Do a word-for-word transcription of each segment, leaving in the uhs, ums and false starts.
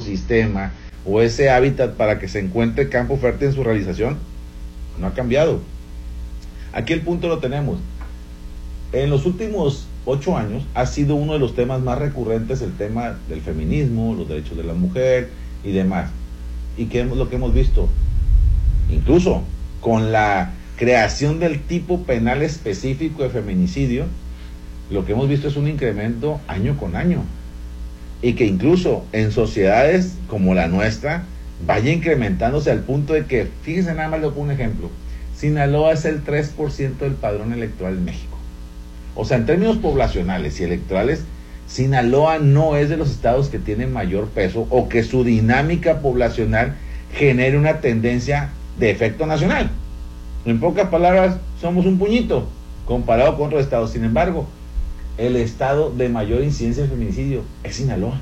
ecosistema o ese hábitat para que se encuentre campo fértil en su realización, no ha cambiado. Aquí el punto lo tenemos. En los últimos ocho años ha sido uno de los temas más recurrentes el tema del feminismo, los derechos de la mujer y demás. ¿Y qué es lo que hemos visto? Incluso con la creación del tipo penal específico de feminicidio, lo que hemos visto es un incremento año con año. Y que incluso en sociedades como la nuestra vaya incrementándose al punto de que, fíjense nada más, le pongo un ejemplo, Sinaloa es el tres por ciento del padrón electoral en México. O sea, en términos poblacionales y electorales, Sinaloa no es de los estados que tienen mayor peso o que su dinámica poblacional genere una tendencia de efecto nacional. En pocas palabras, somos un puñito comparado con otros estados. Sin embargo, el estado de mayor incidencia de feminicidio es Sinaloa.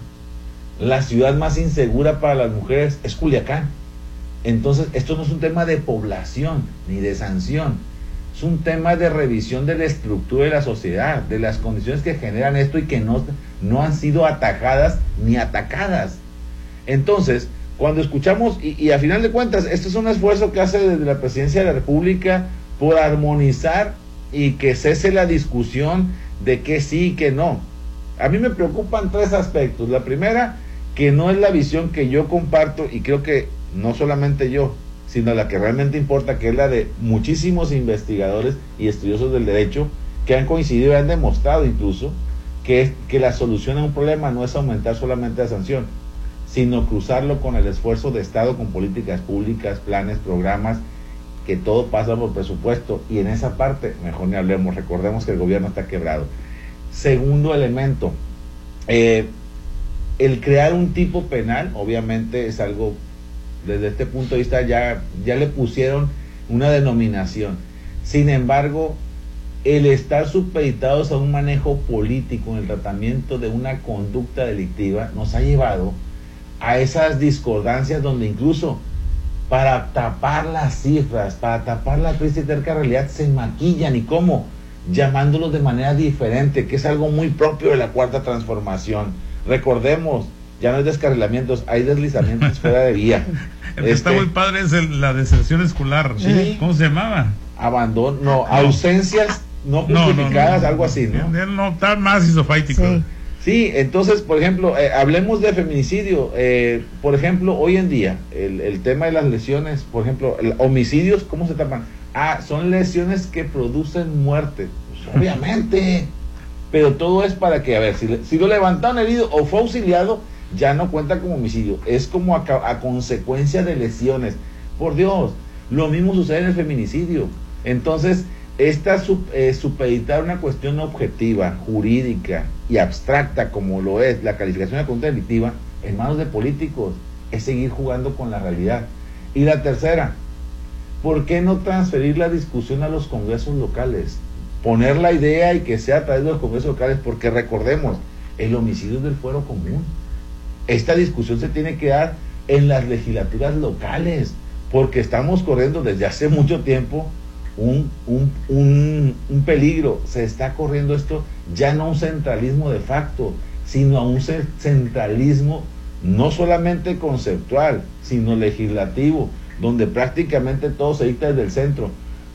La ciudad más insegura para las mujeres es Culiacán. Entonces, esto no es un tema de población ni de sanción. Es un tema de revisión de la estructura de la sociedad, de las condiciones que generan esto y que no, no han sido atajadas ni atacadas. Entonces, cuando escuchamos, y, y a final de cuentas, esto es un esfuerzo que hace desde la Presidencia de la República por armonizar y que cese la discusión de que sí y que no. A mí me preocupan tres aspectos. La primera, que no es la visión que yo comparto, y creo que no solamente yo, sino la que realmente importa, que es la de muchísimos investigadores y estudiosos del derecho que han coincidido y han demostrado incluso que, es, que la solución a un problema no es aumentar solamente la sanción, sino cruzarlo con el esfuerzo de Estado, con políticas públicas, planes, programas, que todo pasa por presupuesto, y en esa parte mejor ni hablemos. Recordemos que el gobierno está quebrado. Segundo elemento, eh, el crear un tipo penal obviamente es algo, desde este punto de vista ya, ya le pusieron una denominación. Sin embargo, el estar supeditados a un manejo político en el tratamiento de una conducta delictiva nos ha llevado a esas discordancias donde incluso para tapar las cifras, para tapar la triste y terca realidad, se maquillan. ¿Y cómo? Llamándolos de manera diferente, que es algo muy propio de la Cuarta Transformación. Recordemos, ya no hay descarrilamientos, hay deslizamientos fuera de vía. El que este, está muy padre es el, la deserción escolar. ¿Sí? ¿Cómo se llamaba? Abandono, no, ausencias no justificadas, no, no, no, algo así, ¿no? No, no está más isofáitico. Sí. Sí, entonces, por ejemplo, eh, hablemos de feminicidio. Eh, por ejemplo, hoy en día, el, el tema de las lesiones, por ejemplo, el, homicidios, ¿cómo se tapan? Ah, son lesiones que producen muerte. Pues, obviamente. Pero todo es para que, a ver, si, si lo levantaron herido o fue auxiliado, ya no cuenta como homicidio. Es como a, a consecuencia de lesiones. Por Dios, lo mismo sucede en el feminicidio. Entonces, esta eh, supeditar una cuestión objetiva, jurídica y abstracta como lo es la calificación de la conducta delictiva en manos de políticos es seguir jugando con la realidad. Y la tercera, ¿por qué no transferir la discusión a los congresos locales? Poner la idea y que sea a través de los congresos locales, porque recordemos, el homicidio es del fuero común. Esta discusión se tiene que dar en las legislaturas locales, porque estamos corriendo desde hace mucho tiempo Un, un, un, un peligro. Se está corriendo esto ya no a un centralismo de facto, sino a un centralismo no solamente conceptual, sino legislativo, donde prácticamente todo se dicta desde el centro.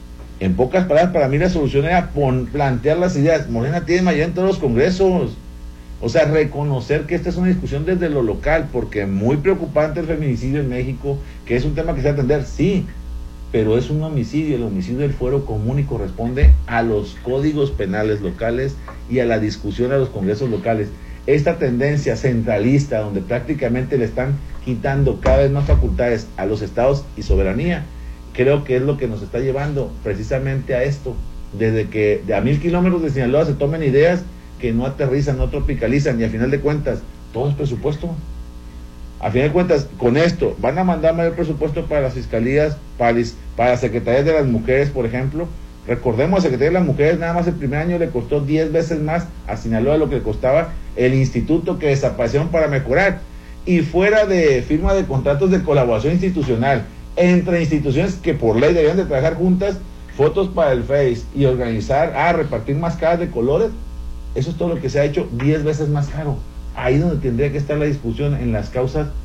En pocas palabras, para mí la solución era pon, plantear las ideas. Morena tiene mayoría en todos los congresos. O sea, reconocer que esta es una discusión desde lo local, porque muy preocupante el feminicidio en México, que es un tema que se va a atender, sí, pero es un homicidio, el homicidio del fuero común, y corresponde a los códigos penales locales y a la discusión a los congresos locales. Esta tendencia centralista, donde prácticamente le están quitando cada vez más facultades a los estados y soberanía, creo que es lo que nos está llevando precisamente a esto, desde que de a mil kilómetros de Sinaloa se tomen ideas que no aterrizan, no tropicalizan, y a final de cuentas, todo es presupuesto. A final de cuentas, con esto, van a mandar mayor presupuesto para las fiscalías, para, para las secretarías de las mujeres, por ejemplo. Recordemos, a la Secretaría de las Mujeres, nada más el primer año le costó diez veces más a Sinaloa de lo que le costaba el instituto que desaparecieron para mejorar. Y fuera de firma de contratos de colaboración institucional, entre instituciones que por ley deberían de trabajar juntas, fotos para el Face y organizar, ah, repartir máscaras de colores, eso es todo lo que se ha hecho diez veces más caro. Ahí donde tendría que estar la discusión, en las causas